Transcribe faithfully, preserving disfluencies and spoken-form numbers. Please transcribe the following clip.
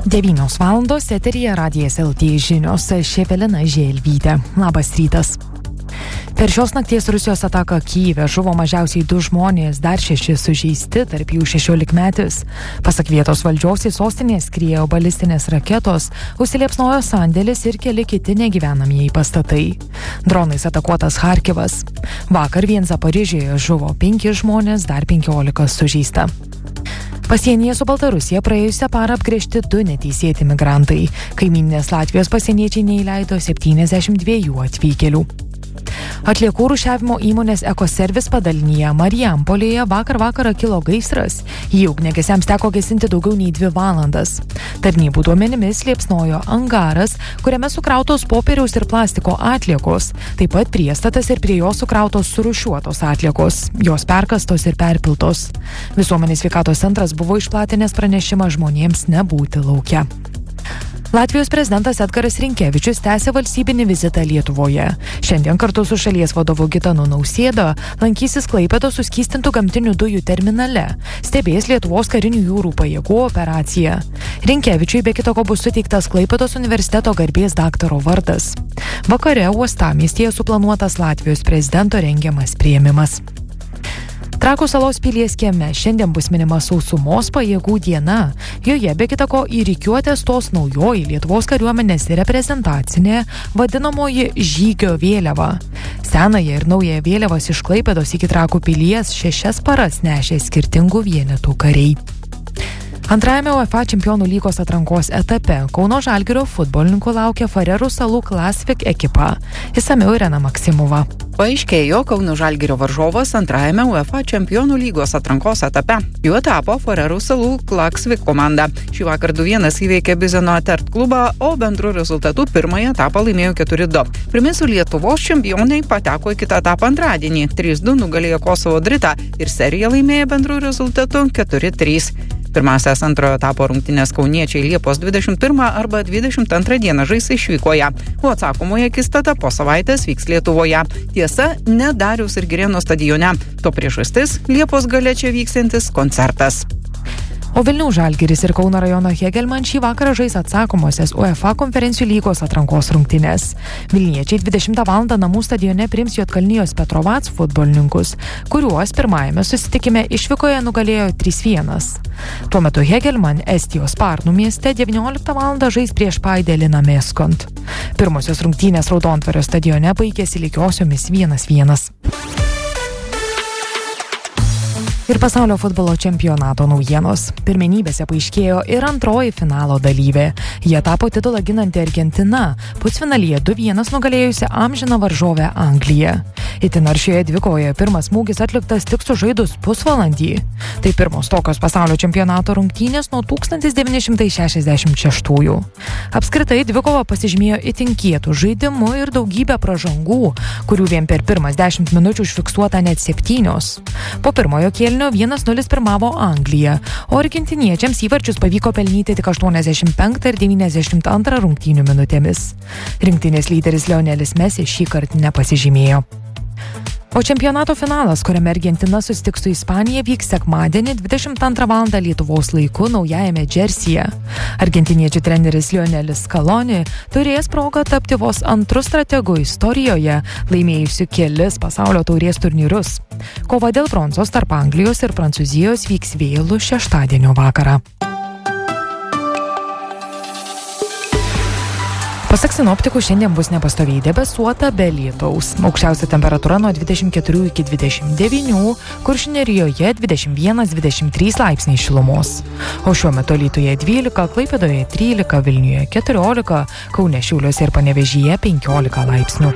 devynios valandos eteryje Radijas L T žinios, Šepelina Želvytė. Labas rytas. Per šios nakties Rusijos ataką Kyjive žuvo mažiausiai du žmonės, dar šeši sužeisti, tarp jų šešiolikmetis. Pasak vietos valdžios į sostinę skriejo balistinės raketos, užsiliepsnojo sandėlis ir keli kiti negyvenamieji pastatai. Dronais atakuotas Charkivas. Vakar vien Zaporižėje žuvo penki žmonės, dar penkiolika sužeista. Pasienyje su Baltarusija praėjusią parą apgręžti du neteisėti migrantai. Kaimyninės Latvijos pasieniečiai neįleido septyniasdešimt dviejų atvykėlių. Atliekų rūšiavimo įmonės Ekoservis padalinyje Marijampolėje vakar vakarą kilo gaisras. Jį ugniagesiams teko gesinti daugiau nei dvi valandas. Tarnybų duomenimis liepsnojo angaras, kuriame sukrautos popieriaus ir plastiko atliekos, taip pat priestatas ir prie jo sukrautos surūšiuotos atliekos, jos perkastos ir perpiltos. Visuomenės sveikatos centras buvo išplatinęs pranešimą žmonėms nebūti lauke. Latvijos prezidentas Edgaras Rinkevičius tęsia valstybinį vizitą Lietuvoje. Šiandien kartu su šalies vadovu Gitanu Nausėda lankysis Klaipėdos suskystintų gamtinių dujų terminale, stebės Lietuvos karinių jūrų pajėgų operaciją. Rinkevičiui be kito ko bus suteiktas Klaipėdos universiteto garbės daktaro vardas. Vakare uostamiestyje suplanuotas Latvijos prezidento rengiamas priėmimas. Trakų salos Pilies kieme šiandien bus minima sausumos pajėgų diena. Joje be kita ko į rikiuotę stos naujoji Lietuvos kariuomenės reprezentacinė vadinamoji žygio vėliava. Senąją ir naująją vėliavas iš Klaipėdos iki Trakų pilies šešias paras nešė skirtingų vienetų kariai. Antrajame UEFA čempionų lygos atrankos etape Kauno Žalgirio futbolininkų laukia Farerų salų Klasvik ekipa. Išsamiau Irena Maksimova. Paaiškėjo Kauno Žalgirio varžovas antrajame UEFA čempionų lygos atrankos etape. Juo tapo Farerų salų Klasvik komanda. Šį vakar du vienas įveikė Bizeno Atert klubą, o bendru rezultatu pirmąją etapą laimėjo keturi du. Priminsiu, Lietuvos čempionai pateko į kitą etapą antradienį. trys du nugalėjo Kosovo Dritą ir seriją laimėjo bendru rezultatu keturi trys. Pirmasias antrojo etapo rungtynės kauniečiai Liepos dvidešimt pirmą arba dvidešimt antrą dieną žais išvykoje, o atsakomoji akistata po savaitės vyks Lietuvoje. Tiesa, ne Dariaus ir Girėno stadione. To priežastis Liepos gale čia vyksiantis koncertas. O Vilniaus Žalgiris ir Kauno rajono Hegelman šį vakarą žais atsakomosias UEFA konferencijų lygos atrankos rungtynes. Vilniečiai dvidešimtą valandą namų stadione priims Juodkalnijos Petrovac futbolininkus, kuriuos pirmajame susitikime išvykoje nugalėjo trys vienas. Tuo metu Hegelman Estijos Parnų mieste devynioliktą valandą žais prieš Paideliną Meskont. Pirmosios rungtynės Raudontvario stadione baigėsi lygiosiomis vienas vienas. Ir pasaulio futbolo čempionato naujienos. Pirmenybėse paaiškėjo ir antroji finalo dalyvė. Jie tapo titulą ginanti Argentina, pusfinalyje du vienas nugalėjusi amžiną varžovę Angliją. Itin aršioje dvikovoje pirmas smūgis atliktas tik sužaidus pusvalandį. Tai pirmos tokios pasaulio čempionato rungtynės nuo tūkstantis devyni šimtai šešiasdešimt šeštųjų. Apskritai dvikova pasižymėjo itin kietų žaidimų ir daugybę pražangų, kurių vien per pirmas dešimt minučių užfiksuota net septynios. Po pirmojo kėlinio vienas nulis pirmavo Anglija, o argentiniečiams įvarčius pavyko pelnyti tik aštuoniasdešimt penktą ir devyniasdešimt antrą rungtynių minutėmis. Rinktinės lyderis Lionelis Messi šį kartą nepasižymėjo. O čempionato finalas, kuriame Argentina susitiks su Ispanija, vyks sekmadienį dvidešimt antrą valandą Lietuvos laiku naujajame Džersyje. Argentiniečių treneris Lionelis Scaloni turės progą tapti vos antru strategu istorijoje, laimėjusiu kelis pasaulio taurės turnyrus. Kova dėl bronzos tarp Anglijos ir Prancūzijos vyks vėlų šeštadienio vakarą. Pasak sinoptikų, šiandien bus nepastoviai debesuota be lietaus. Aukščiausia temperatūra nuo dvidešimt keturių iki dvidešimt devynių, Kuršių Nerijoje dvidešimt vienas dvidešimt trys laipsniai šilumos. O šiuo metu Alytuje dvylika, Klaipėdoje trylika, Vilniuje keturiolika, Kaune, Šiauliuose ir Panevėžyje penkiolika laipsnių.